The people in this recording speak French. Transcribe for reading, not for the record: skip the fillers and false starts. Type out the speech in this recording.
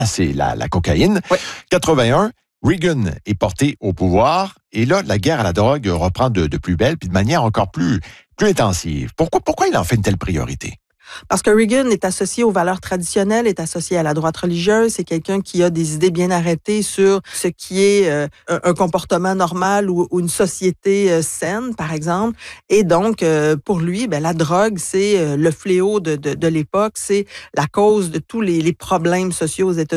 c'est la cocaïne. Oui. 81, Reagan est porté au pouvoir et là, la guerre à la drogue reprend de plus belle puis de manière encore plus intensive. Pourquoi il en fait une telle priorité? Parce que Reagan est associé aux valeurs traditionnelles, est associé à la droite religieuse. C'est quelqu'un qui a des idées bien arrêtées sur ce qui est un comportement normal ou une société saine, par exemple. Et donc, pour lui, la drogue, c'est le fléau de l'époque. C'est la cause de tous les problèmes sociaux aux États-Unis.